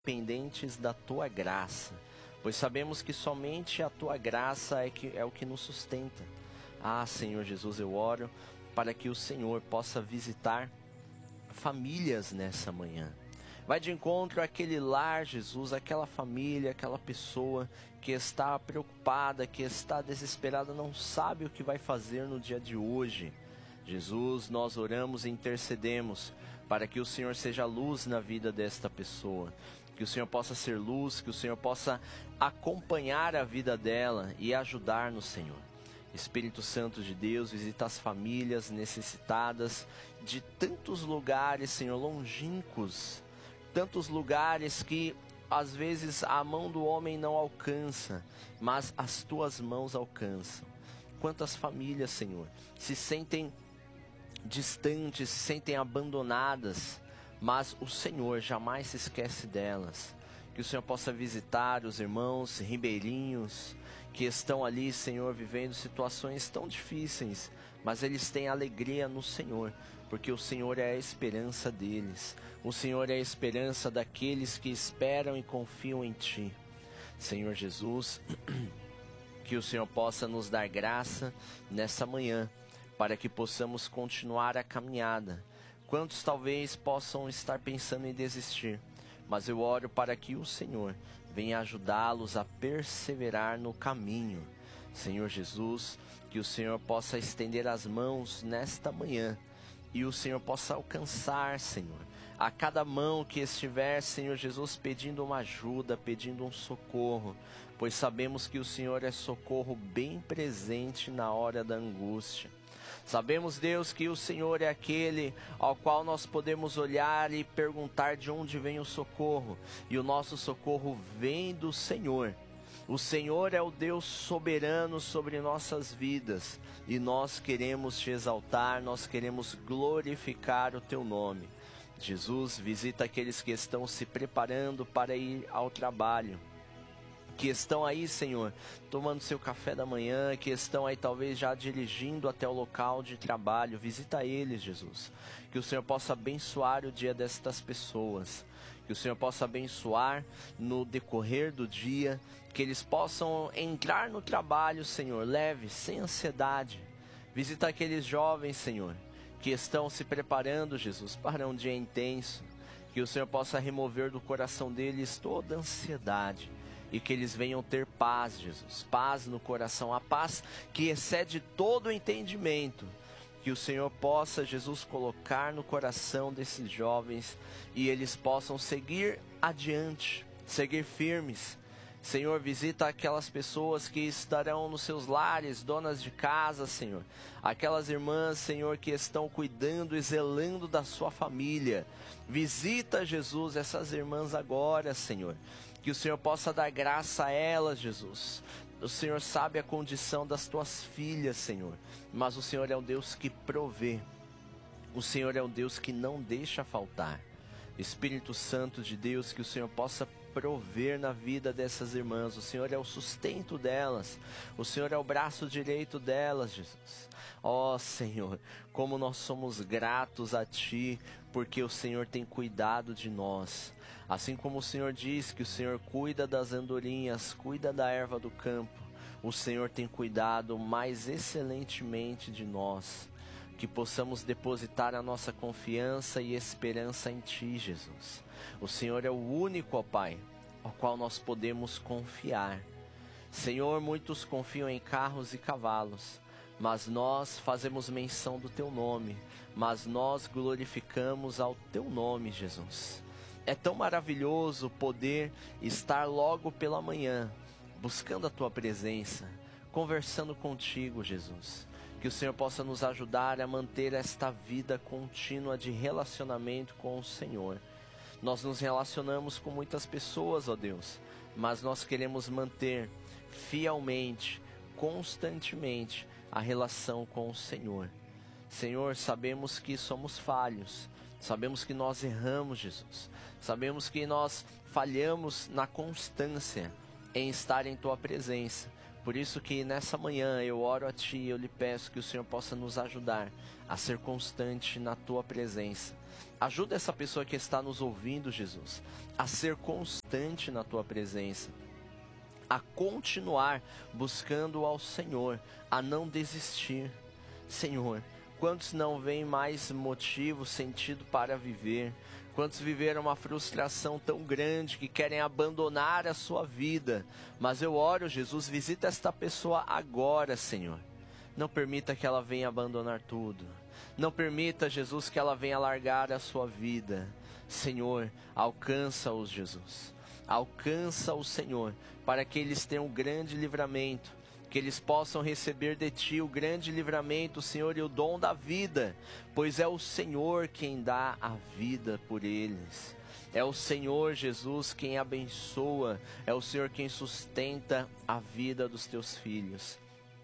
dependentes da Tua graça, pois sabemos que somente a Tua graça é o que nos sustenta. Ah, Senhor Jesus, eu oro para que o Senhor possa visitar famílias nessa manhã. Vai de encontro àquele lar, Jesus, aquela família, aquela pessoa que está preocupada, que está desesperada, não sabe o que vai fazer no dia de hoje. Jesus, nós oramos e intercedemos para que o Senhor seja luz na vida desta pessoa, que o Senhor possa ser luz, que o Senhor possa acompanhar a vida dela e ajudar no Senhor. Espírito Santo de Deus, visita as famílias necessitadas de tantos lugares, Senhor, longínquos, tantos lugares que às vezes a mão do homem não alcança, mas as Tuas mãos alcançam. Quantas famílias, Senhor, se sentem distantes, se sentem abandonadas, mas o Senhor jamais se esquece delas. Que o Senhor possa visitar os irmãos ribeirinhos que estão ali, Senhor, vivendo situações tão difíceis, mas eles têm alegria no Senhor, porque o Senhor é a esperança deles. O Senhor é a esperança daqueles que esperam e confiam em Ti. Senhor Jesus, que o Senhor possa nos dar graça nessa manhã, para que possamos continuar a caminhada. Quantos talvez possam estar pensando em desistir, mas eu oro para que o Senhor venha ajudá-los a perseverar no caminho. Senhor Jesus, que o Senhor possa estender as mãos nesta manhã e o Senhor possa alcançar, Senhor, a cada mão que estiver, Senhor Jesus, pedindo uma ajuda, pedindo um socorro, pois sabemos que o Senhor é socorro bem presente na hora da angústia. Sabemos, Deus, que o Senhor é aquele ao qual nós podemos olhar e perguntar de onde vem o socorro. E o nosso socorro vem do Senhor. O Senhor é o Deus soberano sobre nossas vidas. E nós queremos Te exaltar, nós queremos glorificar o Teu nome. Jesus, visita aqueles que estão se preparando para ir ao trabalho, que estão aí, Senhor, tomando seu café da manhã, que estão aí talvez já dirigindo até o local de trabalho. Visita eles, Jesus. Que o Senhor possa abençoar o dia destas pessoas. Que o Senhor possa abençoar no decorrer do dia. Que eles possam entrar no trabalho, Senhor, leve, sem ansiedade. Visita aqueles jovens, Senhor, que estão se preparando, Jesus, para um dia intenso. Que o Senhor possa remover do coração deles toda ansiedade. E que eles venham ter paz, Jesus, paz no coração, a paz que excede todo o entendimento. Que o Senhor possa, Jesus, colocar no coração desses jovens e eles possam seguir adiante, seguir firmes. Senhor, visita aquelas pessoas que estarão nos seus lares, donas de casa, Senhor. Aquelas irmãs, Senhor, que estão cuidando e zelando da sua família. Visita, Jesus, essas irmãs agora, Senhor. Que o Senhor possa dar graça a elas, Jesus. O Senhor sabe a condição das Tuas filhas, Senhor. Mas o Senhor é um Deus que provê. O Senhor é um Deus que não deixa faltar. Espírito Santo de Deus, que o Senhor possa prover na vida dessas irmãs. O Senhor é o sustento delas. O Senhor é o braço direito delas, Jesus. Ó Senhor, como nós somos gratos a Ti, porque o Senhor tem cuidado de nós. Assim como o Senhor diz que o Senhor cuida das andorinhas, cuida da erva do campo, o Senhor tem cuidado mais excelentemente de nós. Que possamos depositar a nossa confiança e esperança em Ti, Jesus. O Senhor é o único, ó Pai, ao qual nós podemos confiar. Senhor, muitos confiam em carros e cavalos, mas nós fazemos menção do Teu nome, mas nós glorificamos ao Teu nome, Jesus. É tão maravilhoso poder estar logo pela manhã, buscando a Tua presença, conversando contigo, Jesus. Que o Senhor possa nos ajudar a manter esta vida contínua de relacionamento com o Senhor. Nós nos relacionamos com muitas pessoas, ó Deus, mas nós queremos manter fielmente, constantemente, a relação com o Senhor. Senhor, sabemos que somos falhos, sabemos que nós erramos, Jesus. Sabemos que nós falhamos na constância em estar em Tua presença. Por isso que nessa manhã eu oro a Ti e eu lhe peço que o Senhor possa nos ajudar a ser constante na Tua presença. Ajuda essa pessoa que está nos ouvindo, Jesus, a ser constante na Tua presença, a continuar buscando ao Senhor, a não desistir. Senhor, quantos não veem mais motivo, sentido para viver? Quantos viveram uma frustração tão grande que querem abandonar a sua vida? Mas eu oro, Jesus, visita esta pessoa agora, Senhor. Não permita que ela venha abandonar tudo. Não permita, Jesus, que ela venha largar a sua vida. Senhor, alcança-os, Jesus. Alcança-os, Senhor, para que eles tenham um grande livramento. Que eles possam receber de Ti o grande livramento, Senhor, e o dom da vida, pois é o Senhor quem dá a vida por eles. É o Senhor, Jesus, quem abençoa, é o Senhor quem sustenta a vida dos Teus filhos.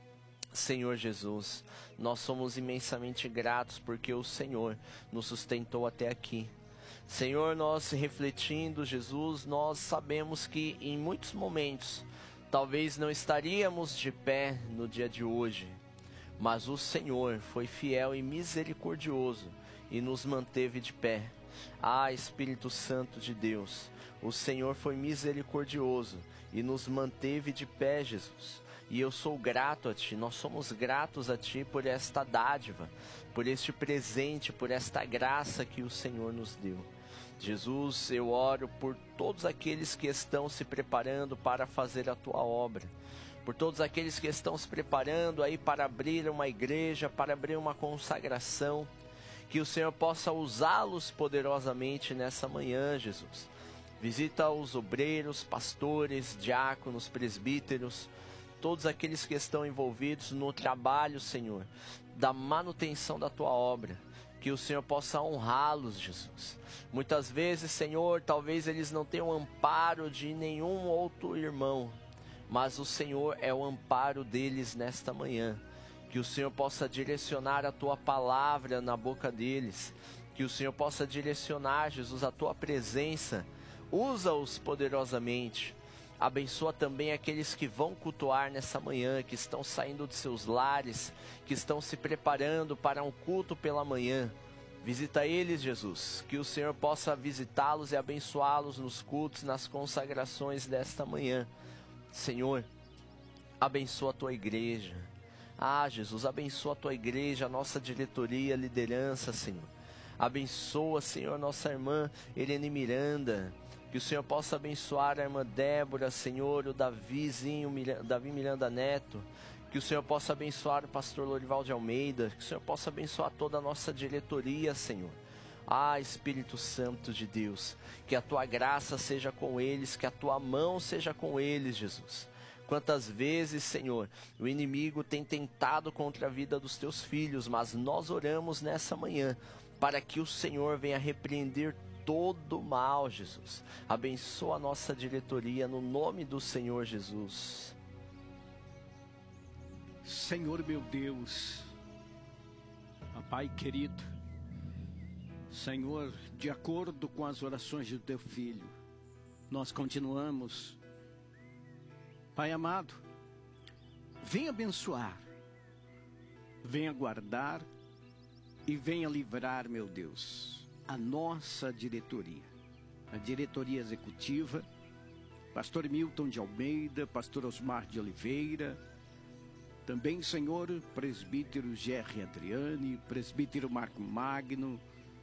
Senhor Jesus, nós somos imensamente gratos porque o Senhor nos sustentou até aqui. Senhor, nós refletindo, Jesus, nós sabemos que em muitos momentos talvez não estaríamos de pé no dia de hoje, mas o Senhor foi fiel e misericordioso e nos manteve de pé. Ah, Espírito Santo de Deus, o Senhor foi misericordioso e nos manteve de pé, Jesus. E eu sou grato a Ti, nós somos gratos a Ti por esta dádiva, por este presente, por esta graça que o Senhor nos deu. Jesus, eu oro por todos aqueles que estão se preparando para fazer a Tua obra, por todos aqueles que estão se preparando aí para abrir uma igreja, para abrir uma consagração, que o Senhor possa usá-los poderosamente nessa manhã, Jesus. Visita os obreiros, pastores, diáconos, presbíteros, todos aqueles que estão envolvidos no trabalho, Senhor, da manutenção da Tua obra. Que o Senhor possa honrá-los, Jesus. Muitas vezes, Senhor, talvez eles não tenham amparo de nenhum outro irmão, mas o Senhor é o amparo deles nesta manhã. Que o Senhor possa direcionar a Tua palavra na boca deles. Que o Senhor possa direcionar, Jesus, a Tua presença. Usa-os poderosamente. Abençoa também aqueles que vão cultuar nessa manhã, que estão saindo de seus lares, que estão se preparando para um culto pela manhã. Visita eles, Jesus, que o Senhor possa visitá-los e abençoá-los nos cultos, nas consagrações desta manhã. Senhor, abençoa a Tua igreja. Ah, Jesus, abençoa a Tua igreja, a nossa diretoria, liderança, Senhor. Abençoa, Senhor, nossa irmã Irene Miranda. Que o Senhor possa abençoar a irmã Débora, Senhor, o Davi Miranda Neto. Que o Senhor possa abençoar o pastor Lorival de Almeida. Que o Senhor possa abençoar toda a nossa diretoria, Senhor. Ah, Espírito Santo de Deus, que a Tua graça seja com eles, que a Tua mão seja com eles, Jesus. Quantas vezes, Senhor, o inimigo tem tentado contra a vida dos Teus filhos, mas nós oramos nessa manhã para que o Senhor venha repreender todo mal, Jesus. Abençoa a nossa diretoria no nome do Senhor Jesus. Senhor meu Deus, Pai querido, Senhor, de acordo com as orações do Teu Filho, nós continuamos. Pai amado, venha abençoar, venha guardar e venha livrar, meu Deus, a nossa diretoria, a diretoria executiva, pastor Milton de Almeida, pastor Osmar de Oliveira, também, Senhor, presbítero Gerry Adriane, presbítero Marco Magno,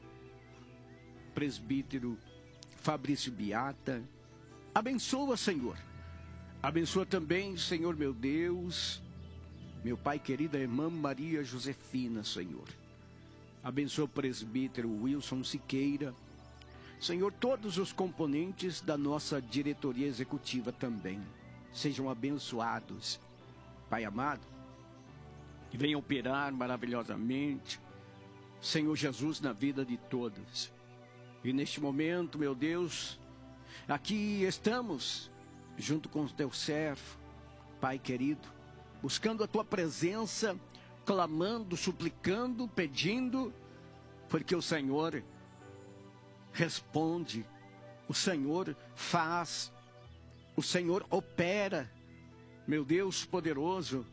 presbítero Fabrício Beata. Abençoa, Senhor. Abençoa também, Senhor meu Deus, meu Pai querido, a irmã Maria Josefina, Senhor. Abençoa o presbítero Wilson Siqueira. Senhor, todos os componentes da nossa diretoria executiva também sejam abençoados. Pai amado, que venha operar maravilhosamente, Senhor Jesus, na vida de todos. E neste momento, meu Deus, aqui estamos, junto com o Teu servo, Pai querido, buscando a Tua presença, clamando, suplicando, pedindo, porque o Senhor responde, o Senhor faz, o Senhor opera, meu Deus poderoso,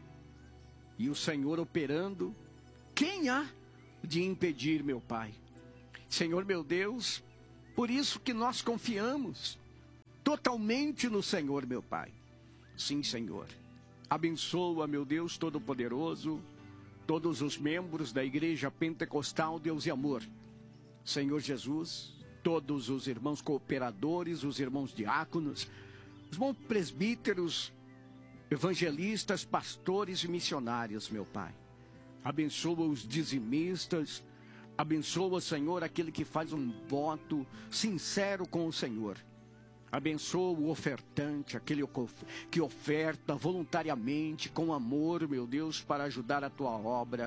e o Senhor operando, quem há de impedir, meu Pai? Senhor, meu Deus, por isso que nós confiamos totalmente no Senhor, meu Pai. Sim, Senhor. Abençoa, meu Deus Todo-Poderoso, todos os membros da Igreja Pentecostal Deus e Amor. Senhor Jesus, todos os irmãos cooperadores, os irmãos diáconos, os irmãos presbíteros, evangelistas, pastores e missionários, meu Pai. Abençoa os dizimistas, abençoa, Senhor, aquele que faz um voto sincero com o Senhor. Abençoa o ofertante, aquele que oferta voluntariamente, com amor, meu Deus, para ajudar a tua obra.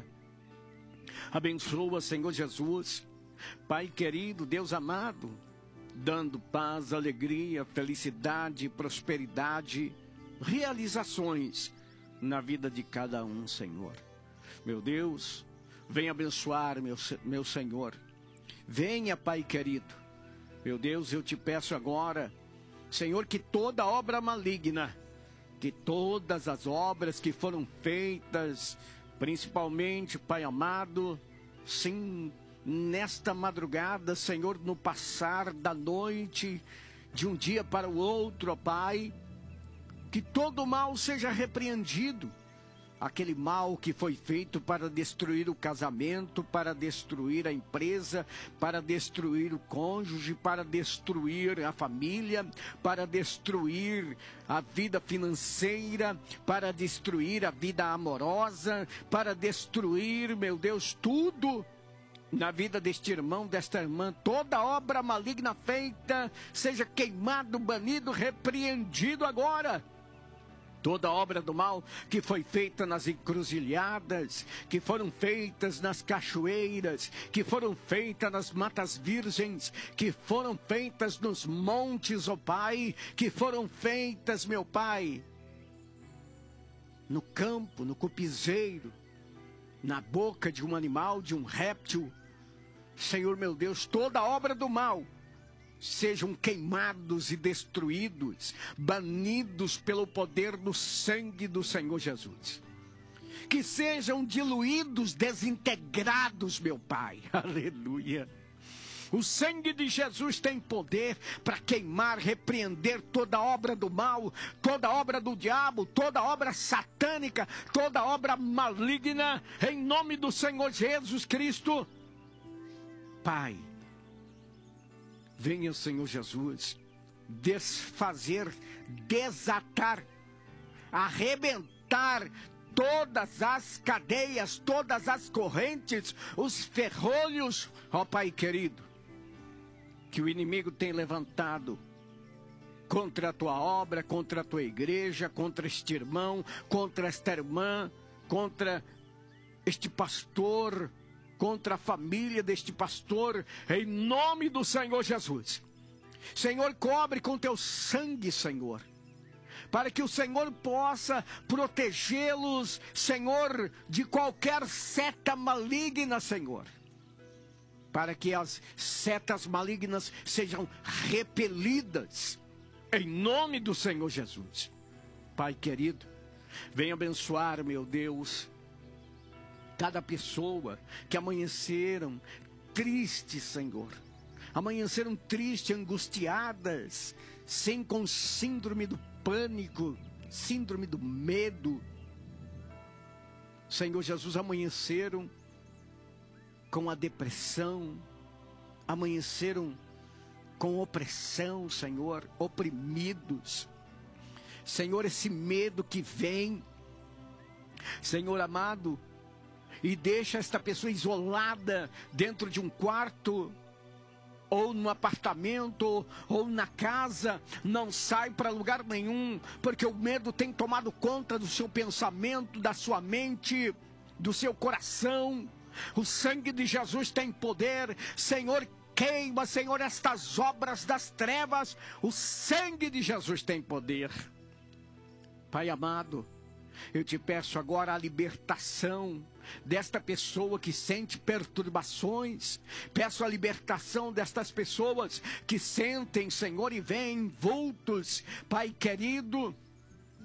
Abençoa, Senhor Jesus, Pai querido, Deus amado, dando paz, alegria, felicidade, prosperidade, realizações na vida de cada um, Senhor. Meu Deus, venha abençoar, meu Senhor. Venha, Pai querido. Meu Deus, eu te peço agora, Senhor, que toda obra maligna, que todas as obras que foram feitas, principalmente, Pai amado, sim, nesta madrugada, Senhor, no passar da noite, de um dia para o outro, ó Pai, que todo mal seja repreendido. Aquele mal que foi feito para destruir o casamento, para destruir a empresa, para destruir o cônjuge, para destruir a família, para destruir a vida financeira, para destruir a vida amorosa, para destruir, meu Deus, tudo na vida deste irmão, desta irmã. Toda obra maligna feita seja queimado, banido, repreendido agora. Toda obra do mal que foi feita nas encruzilhadas, que foram feitas nas cachoeiras, que foram feitas nas matas virgens, que foram feitas nos montes, ó Pai, que foram feitas, meu Pai, no campo, no copizeiro, na boca de um animal, de um réptil. Senhor, meu Deus, toda obra do mal sejam queimados e destruídos, banidos pelo poder do sangue do Senhor Jesus. Que sejam diluídos, desintegrados, meu Pai. Aleluia. O sangue de Jesus tem poder para queimar, repreender toda obra do mal, toda obra do diabo, toda obra satânica, toda obra maligna, em nome do Senhor Jesus Cristo. Pai, venha, Senhor Jesus, desfazer, desatar, arrebentar todas as cadeias, todas as correntes, os ferrolhos, ó Pai querido, que o inimigo tem levantado contra a tua obra, contra a tua igreja, contra este irmão, contra esta irmã, contra este pastor, contra a família deste pastor, em nome do Senhor Jesus. Senhor, cobre com teu sangue, Senhor, para que o Senhor possa protegê-los, Senhor, de qualquer seta maligna, Senhor, para que as setas malignas sejam repelidas, em nome do Senhor Jesus. Pai querido, venha abençoar, meu Deus, cada pessoa que amanheceram tristes, Senhor. Amanheceram tristes, angustiadas, com síndrome do pânico, síndrome do medo. Senhor Jesus, amanheceram com a depressão, amanheceram com opressão, Senhor, oprimidos. Senhor, esse medo que vem, Senhor amado, e deixa esta pessoa isolada dentro de um quarto, ou no apartamento, ou na casa, não sai para lugar nenhum, porque o medo tem tomado conta do seu pensamento, da sua mente, do seu coração. O sangue de Jesus tem poder, Senhor, queima, Senhor, estas obras das trevas. O sangue de Jesus tem poder. Pai amado, eu te peço agora a libertação desta pessoa que sente perturbações. Peço a libertação destas pessoas que sentem, Senhor, e veem vultos. Pai querido,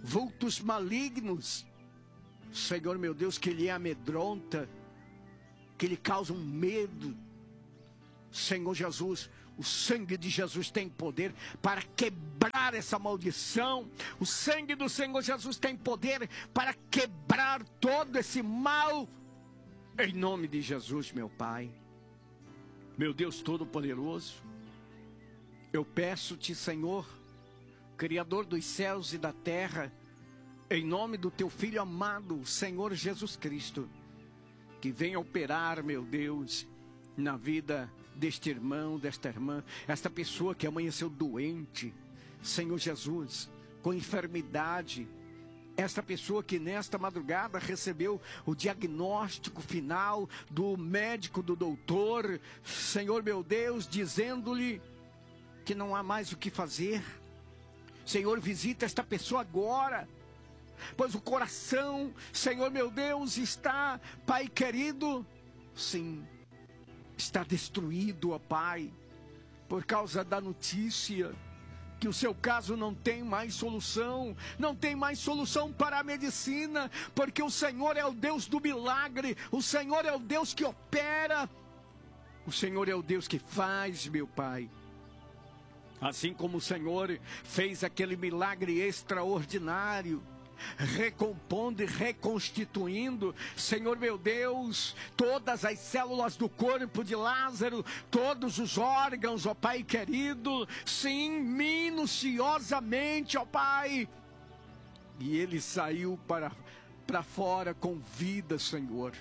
vultos malignos, Senhor meu Deus, que lhe amedronta, que lhe causam medo. Senhor Jesus, o sangue de Jesus tem poder para quebrar essa maldição. O sangue do Senhor Jesus tem poder para quebrar todo esse mal. Em nome de Jesus, meu Pai, meu Deus Todo-Poderoso, eu peço-te, Senhor, Criador dos céus e da terra, em nome do teu Filho amado, Senhor Jesus Cristo, que venha operar, meu Deus, na vida deste irmão, desta irmã, esta pessoa que amanheceu doente, Senhor Jesus, com enfermidade, esta pessoa que nesta madrugada recebeu o diagnóstico final do médico, do doutor, Senhor meu Deus, dizendo-lhe que não há mais o que fazer. Senhor, visita esta pessoa agora, pois o coração, Senhor meu Deus, está, Pai querido, sim, está destruído, ó Pai, por causa da notícia que o seu caso não tem mais solução, não tem mais solução para a medicina, porque o Senhor é o Deus do milagre, o Senhor é o Deus que opera, o Senhor é o Deus que faz, meu Pai. Assim como o Senhor fez aquele milagre extraordinário, recompondo e reconstituindo, Senhor meu Deus, todas as células do corpo de Lázaro, todos os órgãos, ó Pai querido, sim, minuciosamente, ó Pai, e ele saiu para fora com vida, Senhor,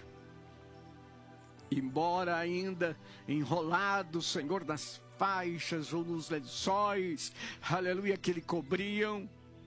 embora ainda enrolado, Senhor, nas faixas ou nos lençóis, aleluia, que lhe cobriam,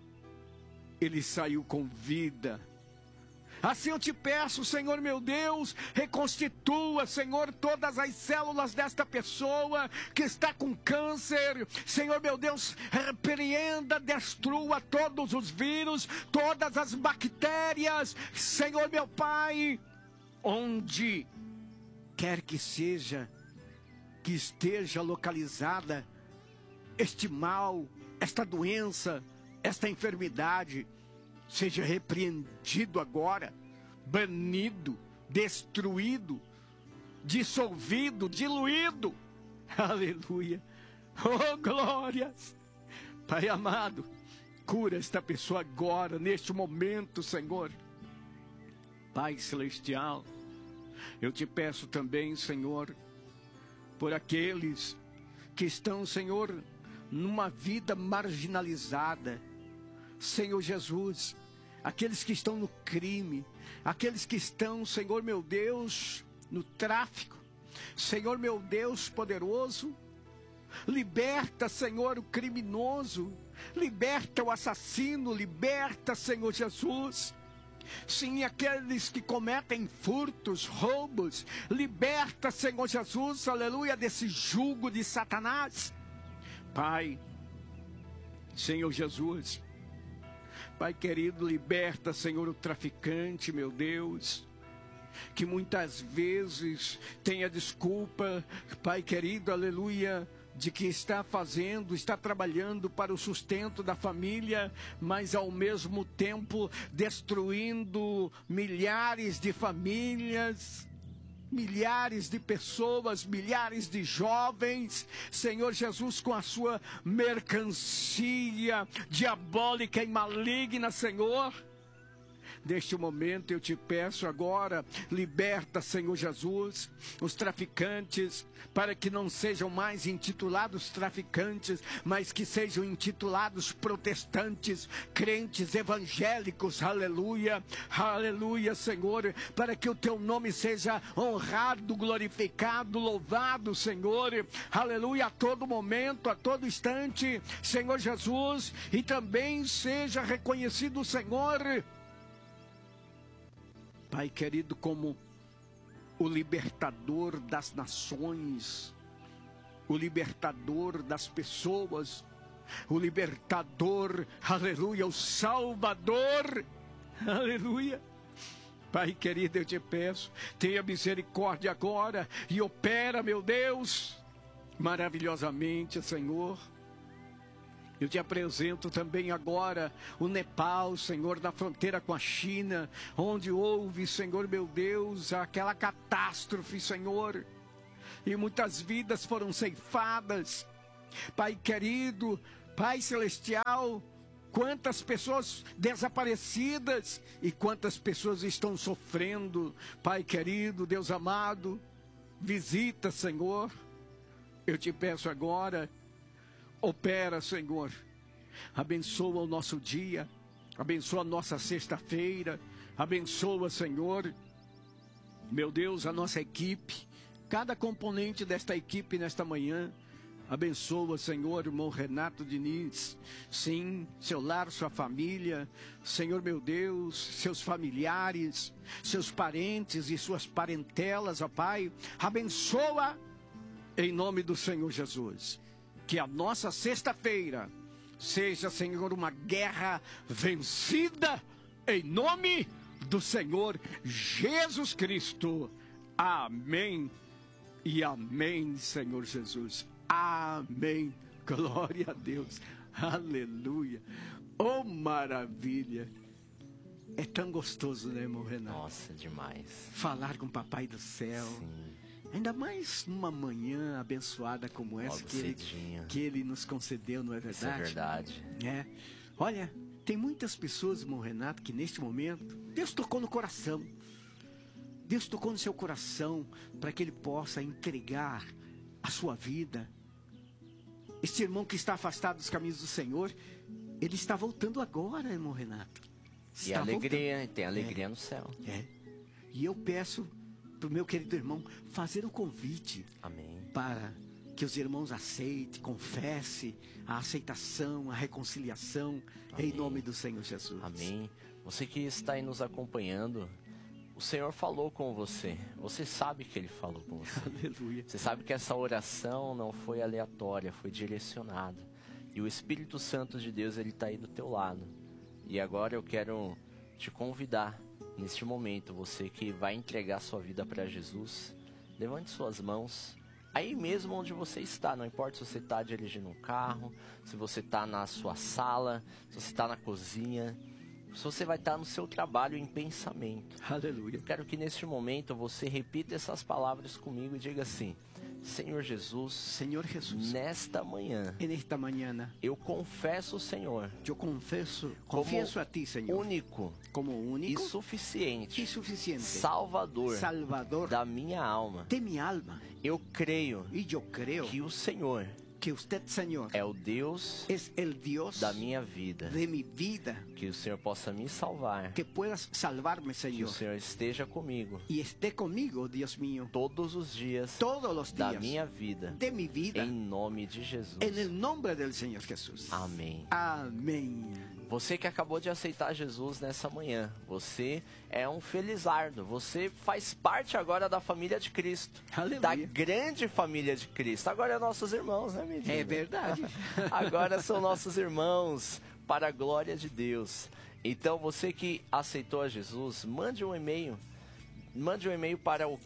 ele saiu com vida. Assim eu te peço, Senhor meu Deus, reconstitua, Senhor, todas as células desta pessoa que está com câncer. Senhor meu Deus, repreenda, destrua todos os vírus, todas as bactérias. Senhor meu Pai, onde quer que seja, que esteja localizada este mal, esta doença, esta enfermidade, seja repreendido agora, banido, destruído, dissolvido, diluído. Aleluia. Oh, glórias. Pai amado, cura esta pessoa agora, neste momento, Senhor. Pai celestial, eu te peço também, Senhor, por aqueles que estão, Senhor, numa vida marginalizada, Senhor Jesus, aqueles que estão no crime, aqueles que estão, Senhor meu Deus, no tráfico, Senhor meu Deus poderoso, liberta, Senhor, o criminoso, liberta o assassino, liberta, Senhor Jesus, sim, aqueles que cometem furtos, roubos, liberta, Senhor Jesus, aleluia, desse jugo de Satanás. Pai, Senhor Jesus, Pai querido, liberta, Senhor, o traficante, meu Deus, que muitas vezes tem a desculpa, Pai querido, aleluia, de que está trabalhando para o sustento da família, mas ao mesmo tempo destruindo milhares de famílias, milhares de pessoas, milhares de jovens, Senhor Jesus, com a sua mercancia diabólica e maligna, Senhor. Neste momento eu te peço agora, liberta, Senhor Jesus, os traficantes, para que não sejam mais intitulados traficantes, mas que sejam intitulados protestantes, crentes evangélicos, aleluia, aleluia, Senhor, para que o teu nome seja honrado, glorificado, louvado, Senhor, aleluia, a todo momento, a todo instante, Senhor Jesus, e também seja reconhecido, Senhor, Pai querido, como o libertador das nações, o libertador das pessoas, o libertador, aleluia, o salvador, aleluia. Pai querido, eu te peço, tenha misericórdia agora e opera, meu Deus, maravilhosamente, Senhor. Eu te apresento também agora o Nepal, Senhor, na fronteira com a China, onde houve, Senhor meu Deus, aquela catástrofe, Senhor, e muitas vidas foram ceifadas. Pai querido, Pai celestial, quantas pessoas desaparecidas e quantas pessoas estão sofrendo. Pai querido, Deus amado, visita, Senhor. Eu te peço agora, opera, Senhor. Abençoa o nosso dia, abençoa a nossa sexta-feira, abençoa, Senhor, meu Deus, a nossa equipe, cada componente desta equipe nesta manhã. Abençoa, Senhor, irmão Renato Diniz, sim, seu lar, sua família, Senhor meu Deus, seus familiares, seus parentes e suas parentelas, ó Pai. Abençoa em nome do Senhor Jesus. Que a nossa sexta-feira seja, Senhor, uma guerra vencida em nome do Senhor Jesus Cristo. Amém e amém, Senhor Jesus. Amém. Glória a Deus. Aleluia. Oh, maravilha. É tão gostoso, né, irmão Renato? Nossa, demais. Falar com o Papai do Céu. Sim. Ainda mais numa manhã abençoada como essa que ele nos concedeu, não é verdade? Isso é verdade. É. Olha, tem muitas pessoas, irmão Renato, que neste momento, Deus tocou no coração. Deus tocou no seu coração para que ele possa entregar a sua vida. Este irmão que está afastado dos caminhos do Senhor, ele está voltando agora, irmão Renato. E alegria, tem alegria no céu. É. E eu peço para o meu querido irmão fazer o convite. Amém. Para que os irmãos aceitem, confesse a aceitação, a reconciliação. Amém. Em nome do Senhor Jesus. Amém. Você que está aí nos acompanhando, o Senhor falou com você. Você sabe que Ele falou com você. Aleluia. Você sabe que essa oração não foi aleatória, foi direcionada. E o Espírito Santo de Deus, Ele está aí do teu lado. E agora eu quero te convidar, neste momento, você que vai entregar sua vida para Jesus, levante suas mãos. Aí mesmo onde você está, não importa se você está dirigindo um carro, se você está na sua sala, se você está na cozinha, se você vai estar no seu trabalho em pensamento. Aleluia. Eu quero que neste momento você repita essas palavras comigo e diga assim: Senhor Jesus, nesta manhã, eu confesso, Senhor, confesso a ti, Senhor, único e suficiente, Salvador da minha alma. Eu creio que o Senhor que usted, Señor, é o Deus da minha vida. Que o Senhor possa me salvar. Que puedas salvarme, Señor. Que o Senhor esteja comigo. E esté comigo, Deus mío. Todos os dias da minha vida. De mi vida. Em nome de Jesus. En el nombre del Señor Jesús. Amém. Amém. Você que acabou de aceitar Jesus nessa manhã, você é um felizardo, você faz parte agora da família de Cristo. Aleluia. Da grande família de Cristo. Agora é nossos irmãos, né, Medina? É verdade. Agora são nossos irmãos, para a glória de Deus. Então você que aceitou a Jesus, mande um e-mail para o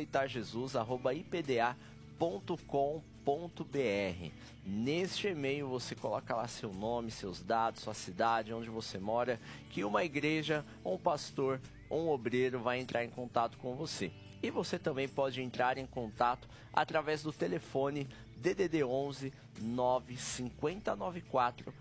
queroaceitarjesus@ipda.com.br. Neste e-mail você coloca lá seu nome, seus dados, sua cidade, onde você mora, que uma igreja, um pastor, um obreiro vai entrar em contato com você. E você também pode entrar em contato através do telefone DDD 11 95094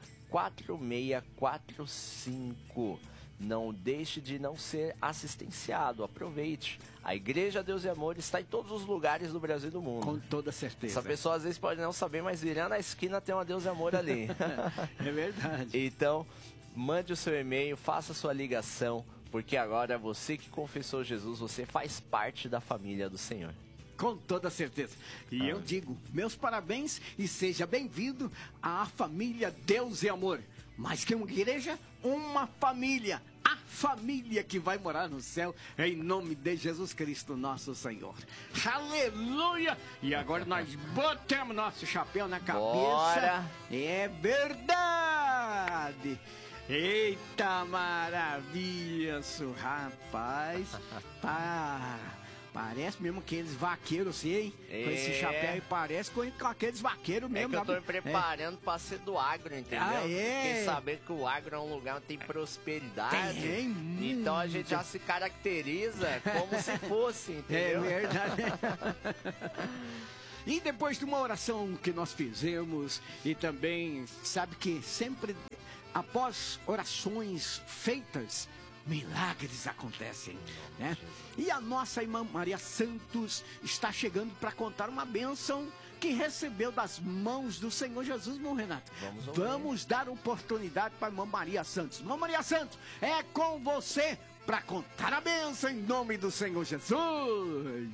4645. Não deixe de não ser assistenciado, aproveite. A Igreja Deus e Amor está em todos os lugares do Brasil e do mundo. Com toda certeza. Essa pessoa às vezes pode não saber, mas virando a esquina tem uma Deus e Amor ali. É verdade. Então, mande o seu e-mail, faça a sua ligação, porque agora você que confessou Jesus, você faz parte da família do Senhor. Com toda certeza. E eu digo, meus parabéns e seja bem-vindo à família Deus e Amor. Mais que uma igreja, uma família. A família que vai morar no céu, em nome de Jesus Cristo, nosso Senhor. Aleluia! E agora nós botamos nosso chapéu na cabeça. Bora. É verdade! Eita maravilha, rapaz! Parece mesmo aqueles vaqueiros assim, hein? Com esse chapéu aí, parece com aqueles vaqueiros mesmo. É que eu tô me preparando pra ser do agro, entendeu? Fiquei sabendo que o agro é um lugar onde tem prosperidade. Tem muito. Então a gente já se caracteriza como se fosse, entendeu? É verdade. E depois de uma oração que nós fizemos, e também, sabe que sempre após orações feitas, milagres acontecem, né? E a nossa irmã Maria Santos está chegando para contar uma bênção que recebeu das mãos do Senhor Jesus, meu Renato. Vamos dar oportunidade para a irmã Maria Santos. Irmã Maria Santos, é com você para contar a bênção em nome do Senhor Jesus.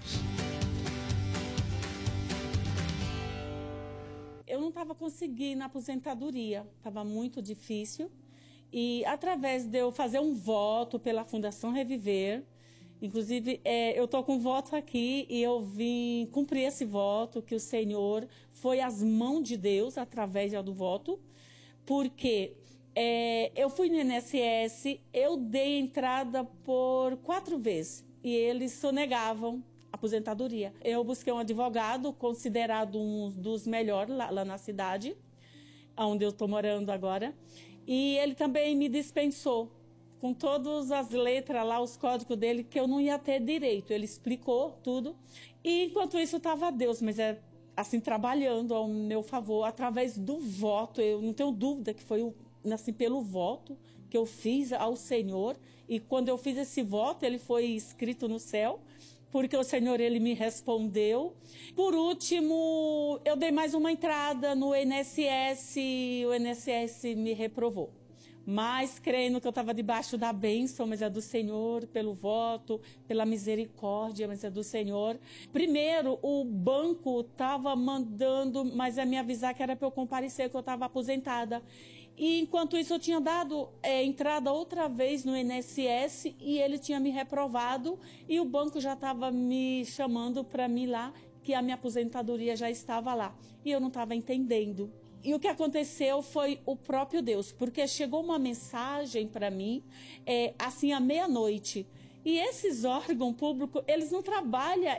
Eu não estava conseguindo a aposentadoria, estava muito difícil. E através de eu fazer um voto pela Fundação Reviver, inclusive eu estou com voto aqui e eu vim cumprir esse voto, que o Senhor foi às mãos de Deus através do voto, porque eu fui no INSS, eu dei entrada por 4 vezes e eles sonegavam a aposentadoria. Eu busquei um advogado considerado um dos melhores lá na cidade, onde eu estou morando agora. E ele também me dispensou, com todas as letras lá, os códigos dele, que eu não ia ter direito. Ele explicou tudo. E enquanto isso estava Deus, mas assim, trabalhando ao meu favor, através do voto. Eu não tenho dúvida que foi assim, pelo voto que eu fiz ao Senhor. E quando eu fiz esse voto, ele foi escrito no céu, porque o Senhor, ele me respondeu. Por último, eu dei mais uma entrada no INSS e o INSS me reprovou. Mas crendo que eu estava debaixo da bênção, mas é do Senhor, pelo voto, pela misericórdia, mas é do Senhor. Primeiro, o banco estava mandando, mas me avisar que era para eu comparecer, que eu estava aposentada. E enquanto isso eu tinha dado entrada outra vez no INSS e ele tinha me reprovado e o banco já estava me chamando para mim lá, que a minha aposentadoria já estava lá. E eu não estava entendendo. E o que aconteceu foi o próprio Deus, porque chegou uma mensagem para mim, assim, à meia-noite. E esses órgãos públicos, eles não trabalham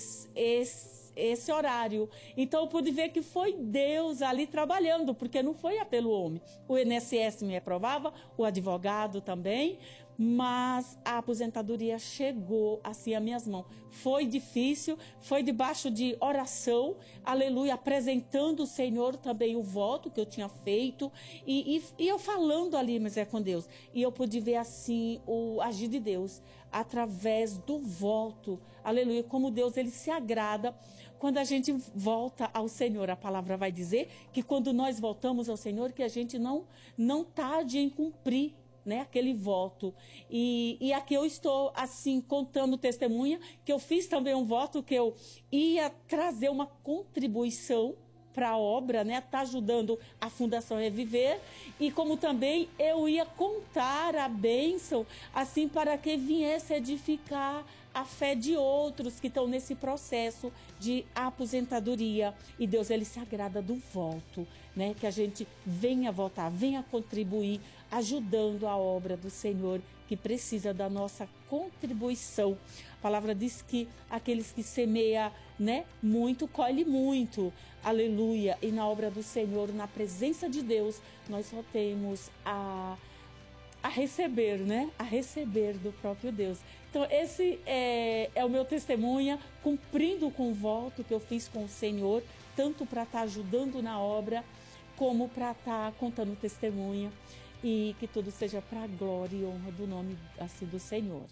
esse horário. Então eu pude ver que foi Deus ali trabalhando, porque não foi pelo homem. O INSS me reprovava, o advogado também, mas a aposentadoria chegou assim às minhas mãos. Foi difícil, foi debaixo de oração, aleluia, apresentando o Senhor também o voto que eu tinha feito e eu falando ali, mas é com Deus. E eu pude ver assim o agir de Deus através do voto, aleluia, como Deus ele se agrada quando a gente volta ao Senhor. A palavra vai dizer que quando nós voltamos ao Senhor, que a gente não tarde em cumprir, né, aquele voto. E aqui eu estou, assim, contando testemunha, que eu fiz também um voto que eu ia trazer uma contribuição para a obra, né, tá ajudando a Fundação Reviver, e como também eu ia contar a bênção, assim, para que viesse edificar a fé de outros que estão nesse processo de aposentadoria. E Deus, ele se agrada do voto, né? Que a gente venha votar, venha contribuir, ajudando a obra do Senhor, que precisa da nossa contribuição. A palavra diz que aqueles que semeiam, né, muito, colhe muito. Aleluia. E na obra do Senhor, na presença de Deus, nós só temos a receber, né? A receber do próprio Deus. Então, esse é o meu testemunho, cumprindo com o voto que eu fiz com o Senhor, tanto para estar ajudando na obra, como para estar contando testemunho, e que tudo seja para a glória e honra do nome assim do Senhor.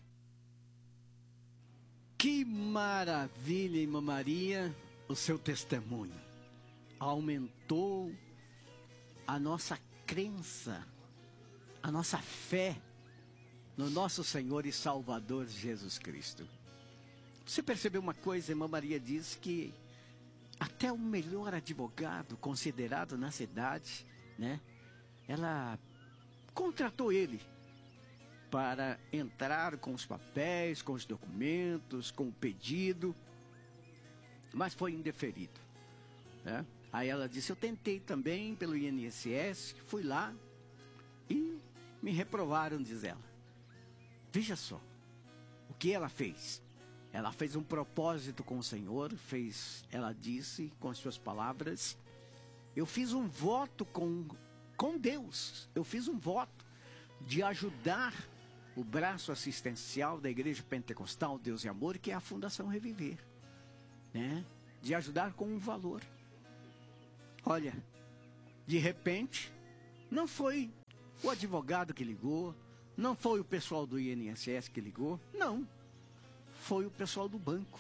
Que maravilha, irmã Maria, o seu testemunho. Aumentou a nossa crença, a nossa fé no nosso Senhor e Salvador Jesus Cristo. Você percebeu uma coisa? A irmã Maria diz que até o melhor advogado considerado na cidade, né? Ela contratou ele para entrar com os papéis, com os documentos, com o pedido, mas foi indeferido, né? Aí ela disse, eu tentei também pelo INSS, fui lá e me reprovaram, diz ela. Veja só o que ela fez. Ela fez um propósito com o Senhor, ela disse com as suas palavras, eu fiz um voto com Deus, eu fiz um voto de ajudar o braço assistencial da Igreja Pentecostal Deus e Amor, que é a Fundação Reviver, né? De ajudar com um valor. Olha, de repente, não foi o advogado que ligou, não foi o pessoal do INSS que ligou, não. Foi o pessoal do banco.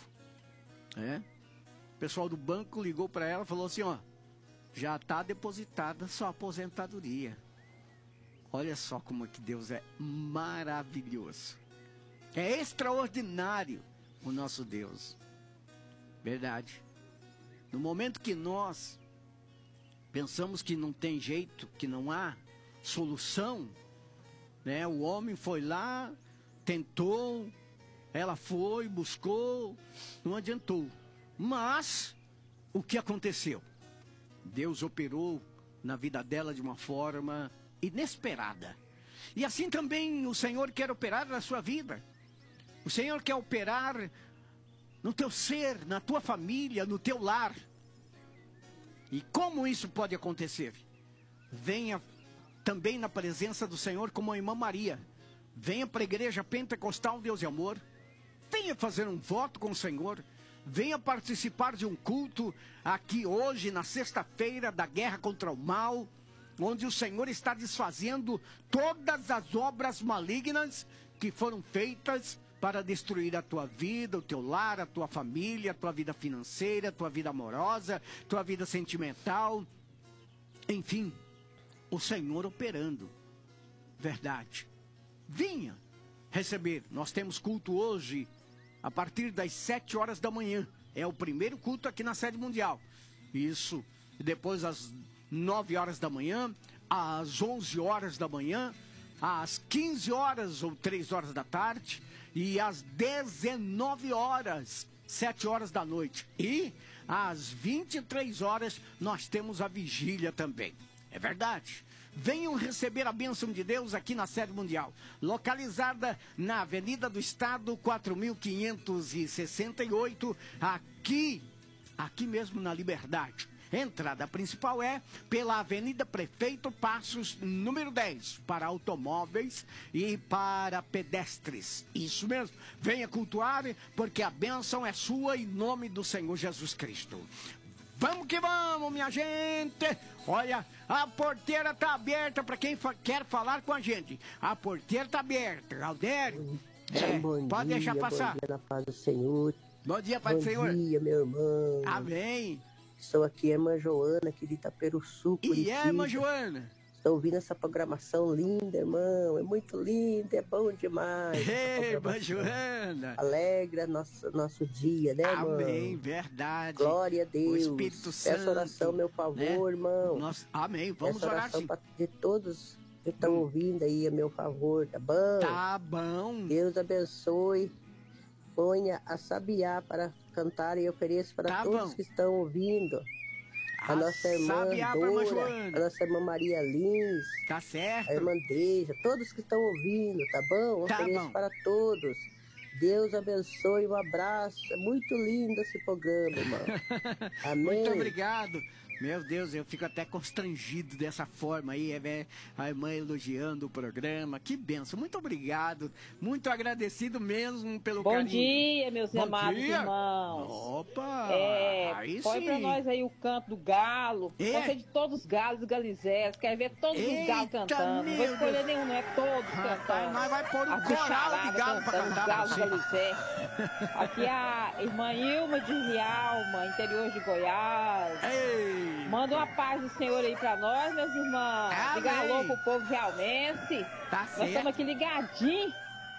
O pessoal do banco ligou para ela e falou assim, ó, já está depositada sua aposentadoria. Olha só como é que Deus é maravilhoso. É extraordinário o nosso Deus. Verdade. No momento que nós pensamos que não tem jeito, que não há solução, né? O homem foi lá, tentou, ela foi, buscou, não adiantou. Mas, o que aconteceu? Deus operou na vida dela de uma forma inesperada. E assim também o Senhor quer operar na sua vida. O Senhor quer operar no teu ser, na tua família, no teu lar. E como isso pode acontecer? Venha também na presença do Senhor como a irmã Maria. Venha para a Igreja Pentecostal Deus e Amor. Venha fazer um voto com o Senhor. Venha participar de um culto aqui hoje, na sexta-feira da guerra contra o mal, onde o Senhor está desfazendo todas as obras malignas que foram feitas para destruir a tua vida, o teu lar, a tua família, a tua vida financeira, a tua vida amorosa, a tua vida sentimental. Enfim, o Senhor operando. Verdade. Venha receber. Nós temos culto hoje a partir das 7 horas da manhã. É o primeiro culto aqui na sede mundial. Isso. Depois às 9 horas da manhã, às 11 horas da manhã, às 15 horas ou 3 horas da tarde e às 19 horas, 7 horas da noite. E às 23 horas nós temos a vigília também. É verdade. Venham receber a bênção de Deus aqui na sede mundial, localizada na Avenida do Estado, 4568, aqui mesmo na Liberdade. A entrada principal é pela Avenida Prefeito Passos, número 10, para automóveis e para pedestres. Isso mesmo. Venha cultuar, porque a bênção é sua em nome do Senhor Jesus Cristo. Vamos que vamos, minha gente! Olha, a porteira está aberta para quem quer falar com a gente. A porteira está aberta. Galdério, pode deixar passar. Bom dia, na paz do Senhor. Bom dia, Pai do Senhor. Bom dia, meu irmão. Amém. Estou aqui, irmã Joana, aqui de Itaperuçu, Curitiba. E é, irmã Joana? Estou ouvindo essa programação linda, irmão. É muito linda, é bom demais. Ei, irmã Joana. Alegra nosso dia, né, irmão? Amém, verdade. Glória a Deus. O Espírito Santo. Essa oração, meu favor, né, irmão? Amém, vamos essa orar sim. De todos que estão ouvindo aí, a meu favor, tá bom? Tá bom. Deus abençoe. Ponha a sabiá para cantar e ofereça para todos que estão ouvindo. A nossa irmã Dora, a nossa irmã Maria Lins, tá certo. A irmã Deja, todos que estão ouvindo, tá bom? Tá Ofereço bom. para todos. Deus abençoe, um abraço. É muito lindo esse programa, irmão. Amém. Muito obrigado. Meu Deus, eu fico até constrangido dessa forma aí, a irmã elogiando o programa. Que benção. Muito obrigado. Muito agradecido mesmo pelo carinho. Bom dia, meus amados irmãos. Opa! Aí põe sim. Pra nós aí o canto do galo. Pode ser de todos os galos do Galizés. Quer ver todos os galos cantando. Não vou escolher nenhum, não é todos cantando. Nós vai pôr um coral de galo pra cantar. Galo do Galizés. Aqui é a irmã Ilma de Rialma, interior de Goiás. Ei. Manda uma paz do Senhor aí pra nós, meus irmãos. Diga alô pro povo realmense. Tá certo. Nós estamos aqui ligadinhos.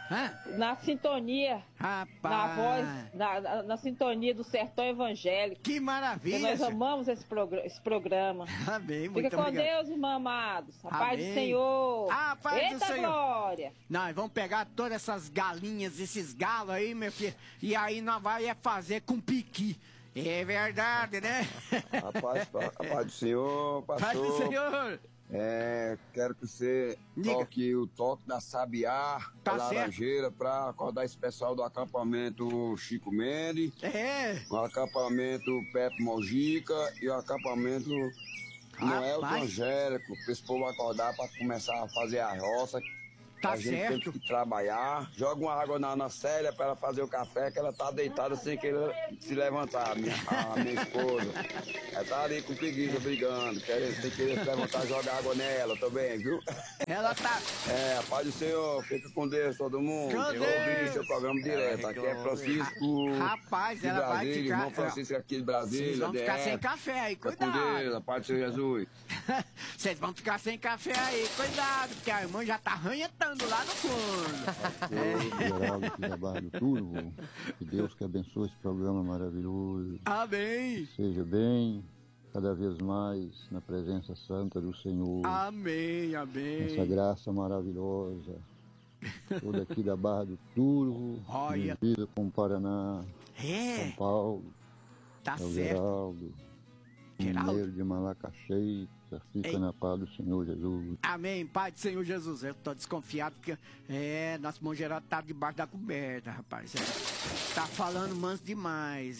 Na sintonia. Rapaz. Na voz, na sintonia do Sertão Evangélico. Que maravilha. Porque nós amamos esse programa. Amém, muito Fica com obrigado. Deus, irmão amados. A Amém. paz do Senhor. A paz Eita do Senhor. Glória. Nós vamos pegar todas essas galinhas, esses galos aí, meu filho. E aí nós vamos fazer com piqui. É verdade, né? A paz do Senhor, pastor. Paz do Senhor. Quero que você toque o toque da Sabiá, da Laranjeira, para acordar esse pessoal do acampamento Chico Mendes, o acampamento Pepe Mojica e o acampamento Noel Angélico, para esse povo acordar para começar a fazer a roça. A gente tem que trabalhar. Joga uma água na Célia para ela fazer o café, que ela tá deitada sem querer se levantar, a minha esposa. Ela tá ali com preguiça, brigando, sem querer se levantar, joga água nela também, viu? Ela tá... Paz do Senhor, fica com Deus, todo mundo. Eu ouvi seu programa direto. Aqui é Francisco. Rapaz, de ela Brasília, vai ficar... irmão Francisco aqui de Brasília. Vocês vão ficar sem café aí, cuidado. Fica com Deus, a paz do Senhor Jesus. Vocês vão ficar sem café aí, cuidado, porque a irmã já tá arranhetando lá no fundo. Geraldo aqui da Barra do Turvo. Que Deus que abençoe esse programa maravilhoso. Amém. Seja bem, cada vez mais na presença santa do Senhor. Amém, amém. Essa graça maravilhosa. Toda aqui da Barra do Turvo. Olha. Vida com o Paraná. São Paulo. Tá certo. Geraldo. Mineiro de Malacaxeira. Fica na paz do Senhor Jesus. Amém, Pai do Senhor Jesus. Eu tô desconfiado porque nosso irmão Geraldo tá debaixo da coberta, rapaz. Tá falando manso demais,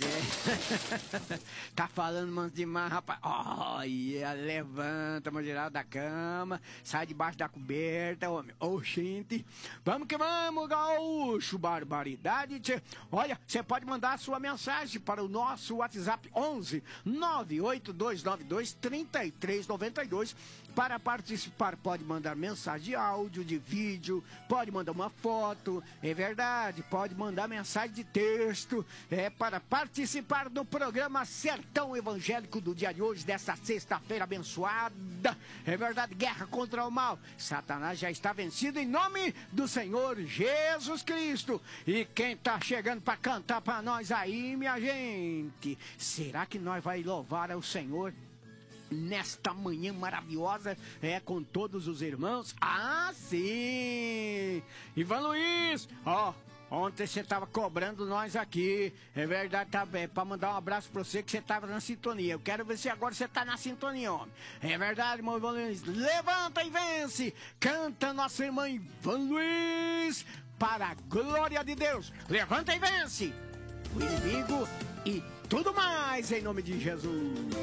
Tá falando manso demais, rapaz. Levanta, irmão Geraldo, da cama, sai debaixo da coberta, homem. Gente, vamos que vamos, gaúcho, barbaridade. Olha, você pode mandar a sua mensagem para o nosso WhatsApp 11 98292 3392. Para participar, pode mandar mensagem de áudio, de vídeo, pode mandar uma foto, é verdade, pode mandar mensagem de texto, para participar do programa Sertão Evangélico do dia de hoje, dessa sexta-feira abençoada, é verdade, guerra contra o mal, Satanás já está vencido em nome do Senhor Jesus Cristo. E quem tá chegando para cantar para nós aí, minha gente, será que nós vai louvar ao Senhor nesta manhã maravilhosa, com todos os irmãos? Sim! Ivan Luiz, ontem você tava cobrando nós aqui, é verdade, tá bem, pra mandar um abraço pra você que você tava na sintonia. Eu quero ver se agora você tá na sintonia, homem. É verdade, irmão Ivan Luiz. Levanta e vence! Canta nossa irmã Ivan Luiz, para a glória de Deus. Levanta e vence! O inimigo e tudo mais, em nome de Jesus.